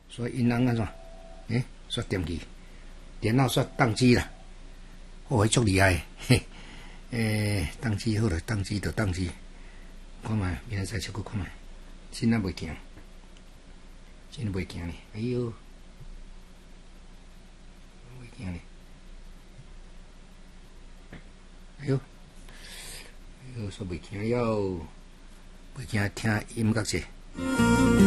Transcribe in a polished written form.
所以因人安怎？煞点去，电脑煞宕机啦，迄足厉害，嘿，宕机好了，宕机就宕机，看卖明仔载再去看卖，真啊袂行，真袂行呢，哎呦，袂行呢，哎呦，煞袂行了，袂惊听音乐节。